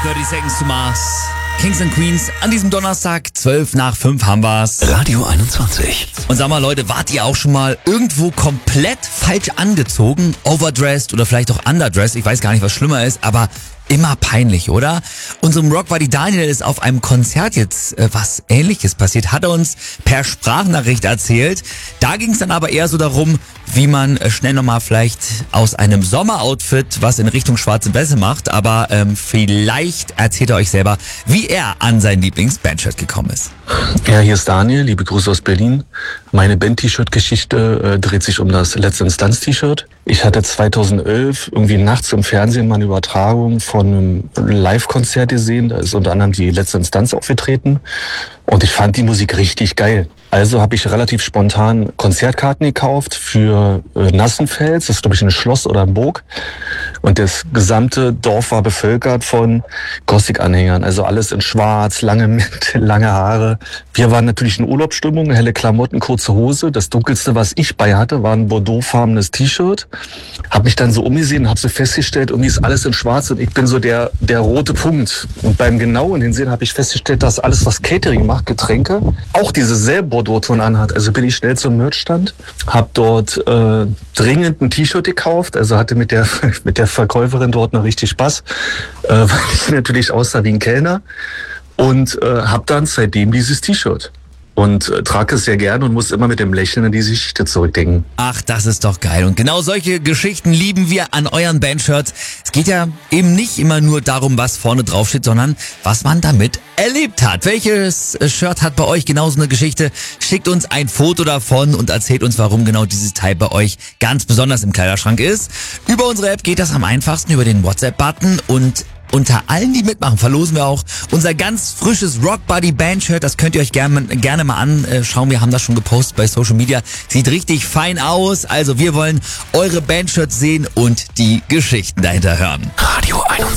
30 Seconds to Mars. Kings and Queens an diesem Donnerstag, 12 nach 5 haben wir's. Radio 21. Und sag mal Leute, wart ihr auch schon mal irgendwo komplett falsch angezogen? Overdressed oder vielleicht auch underdressed? Ich weiß gar nicht, was schlimmer ist, aber immer peinlich, oder? Unserem Rockbuddy Daniel ist auf einem Konzert jetzt was Ähnliches passiert. Hat er uns per Sprachnachricht erzählt. Da ging es dann aber eher so darum, wie man schnell nochmal vielleicht aus einem Sommeroutfit was in Richtung schwarze Weste macht. Aber vielleicht erzählt er euch selber, wie er an sein Lieblings-Bandshirt gekommen ist. Ja, hier ist Daniel, liebe Grüße aus Berlin. Meine Band-T-Shirt-Geschichte dreht sich um das Letzte Instanz-T-Shirt. Ich hatte 2011 irgendwie nachts im Fernsehen mal eine Übertragung von einem Live-Konzert gesehen. Da ist unter anderem die Letzte Instanz aufgetreten. Und ich fand die Musik richtig geil. Also habe ich relativ spontan Konzertkarten gekauft für Nassenfels. Das ist, glaube ich, ein Schloss oder ein Burg. Und das gesamte Dorf war bevölkert von Gothic-Anhängern. Also alles in schwarz, lange Haare. Wir waren natürlich in Urlaubsstimmung, helle Klamotten, kurze Hose. Das Dunkelste, was ich bei hatte, war ein bordeauxfarbenes T-Shirt. Hab mich dann so umgesehen und habe so festgestellt, irgendwie ist alles in schwarz und ich bin so der rote Punkt. Und beim genauen Hinsehen habe ich festgestellt, dass alles, was Catering macht, Getränke, auch diese selbe Bordeaux-Ton anhat. Also bin ich schnell zum Merchstand, habe dort dringend ein T-Shirt gekauft, also hatte mit der Verkäuferin dort noch richtig Spaß, weil ich natürlich aussah wie ein Kellner und habe dann seitdem dieses T-Shirt. Und trage es sehr gerne und muss immer mit dem Lächeln an diese Geschichte zurückdenken. Ach, das ist doch geil. Und genau solche Geschichten lieben wir an euren Bandshirts. Es geht ja eben nicht immer nur darum, was vorne drauf steht, sondern was man damit erlebt hat. Welches Shirt hat bei euch genau so eine Geschichte? Schickt uns ein Foto davon und erzählt uns, warum genau dieses Teil bei euch ganz besonders im Kleiderschrank ist. Über unsere App geht das am einfachsten, über den WhatsApp-Button, und unter allen, die mitmachen, verlosen wir auch unser ganz frisches Rockbuddy Bandshirt. Das könnt ihr euch gerne mal anschauen. Wir haben das schon gepostet bei Social Media. Sieht richtig fein aus. Also wir wollen eure Bandshirts sehen und die Geschichten dahinter hören. Radio 21.